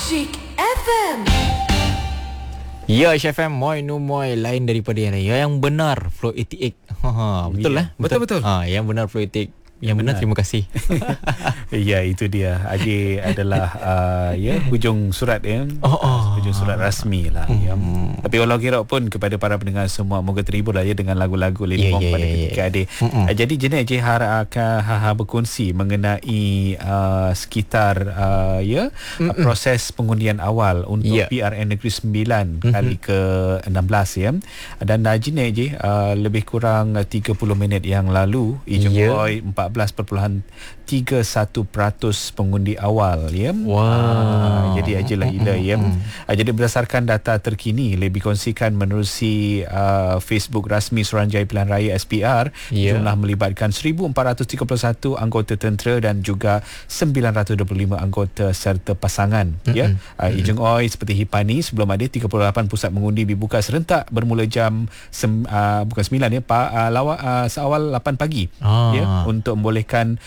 Asyik FM. Ya, FM Moi no Moi lain daripada yang lain. Yang benar Flow 88. Betul lah. Betul. Yang benar Flow 88. Yang benar, terima kasih. Ya, itu dia. Aji adalah hujung surat hujung surat rasmi lah. Tapi walau kira pun kepada para pendengar semua, moga terhibur lah dengan lagu-lagu Lily Wong pada ketika Adik. Jadi jenis Aji akan berkongsi mengenai sekitar proses pengundian awal untuk PRN Negeri Sembilan kali ke-16 ya. Dan Aji lebih kurang 30 minit yang lalu Ijung Boy 14.31% pengundi awal ya. Jadi ajalah ila ya. Jadi berdasarkan data terkini lebih kongsikan menerusi Facebook rasmi Suruhanjaya Pilihan Raya SPR, jumlah melibatkan 1431 anggota tentera dan juga 925 anggota serta pasangan ya. Ijung Oi seperti Hipani sebelum ada 38 pusat mengundi dibuka serentak bermula jam bukan 9 ya seawal 8 pagi ya, untuk membolehkan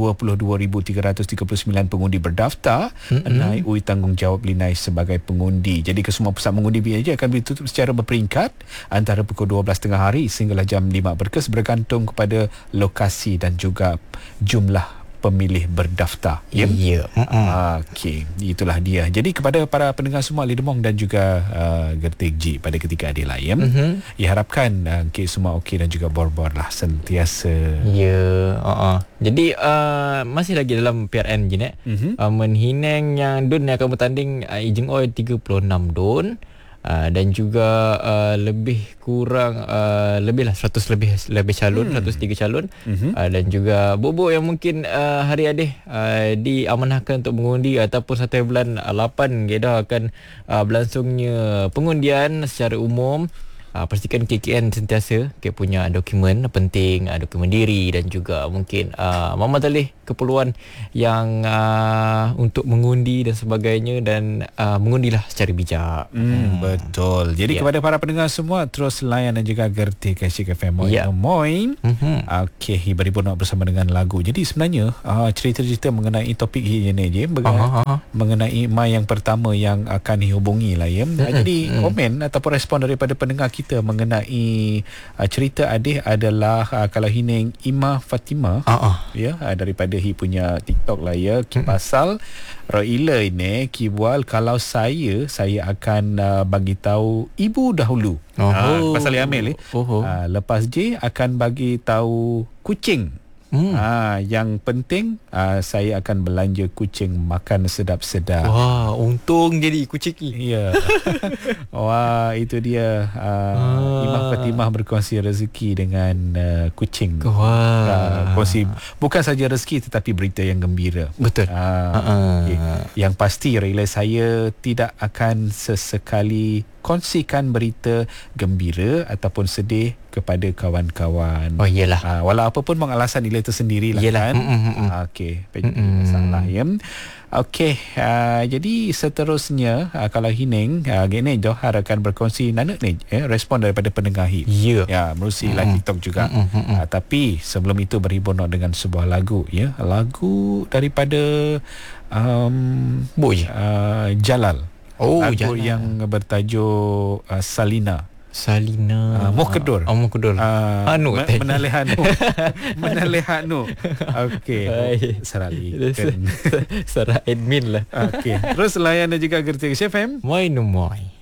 22,339 pengundi berdaftar naik tanggungjawab Linai sebagai pengundi. Jadi kesemua pusat mengundi BAJ akan ditutup secara berperingkat antara pukul 12 tengah hari sehinggalah jam 5 berkes bergantung kepada lokasi dan juga jumlah pemilih berdaftar. Okey, itulah dia. Jadi kepada para pendengar semua Lidemong dan juga Gertik G pada ketika adil ayam, diharapkan semua okey dan juga bor-bor lah sentiasa. Jadi masih lagi dalam PRN je nek. Menhinang yang Dun yang akan bertanding Ijung Oi 36 Dun. Dan juga lebih kurang lebih lah 100 lebih calon, 103 calon. Dan juga Bobo yang mungkin hari adih diamanahkan untuk mengundi ataupun 1 bulan 8 Kedah akan berlangsungnya pengundian secara umum. Pastikan KKN sentiasa punya dokumen penting, dokumen diri dan juga mungkin Mama Talih keperluan yang untuk mengundi dan sebagainya, dan mengundilah secara bijak. Betul. Jadi kepada para pendengar semua, terus layan dan juga gerti Asyik FM Moi. Okey, beribu nak bersama dengan lagu. Jadi sebenarnya cerita-cerita mengenai topik ini je mengenai Mai yang pertama yang akan dihubungi lah ya. Jadi komen ataupun respon daripada pendengar kita mengenai cerita Adih adalah kalau hining Ima Fatima ya, daripada hi punya TikTok lah ya, pasal Roila ini kibual kalau saya akan bagi tahu ibu dahulu pasal Amel lepas je akan bagi tahu kucing. Yang penting saya akan belanja kucing makan sedap-sedap. Wah, untung jadi kucing ni. Ya. Wah, itu dia Imam Fatimah berkongsi rezeki dengan kucing. Kongsi bukan saja rezeki tetapi berita yang gembira. Betul. Okay. Yang pasti Rela saya tidak akan sesekali kongsikan berita gembira ataupun sedih kepada kawan-kawan. Iyalah. Walau apapun alasan nilai tersendiri lah kan. Okey, masalah ya. Okey, jadi seterusnya kalau hining gini dah akan berkongsi nanak ni respon daripada pendengar hi. Ya, melalui live TikTok juga. Tapi sebelum itu berhibur dengan sebuah lagu ya. Lagu daripada Jalal. Lagu yang bertajuk Salina. Mokedur. Mokedur. Menalehanu. Okey. Sarali. Sarah admin lah. Okey. Terus layan dan juga gerti FM. Moi no Moi.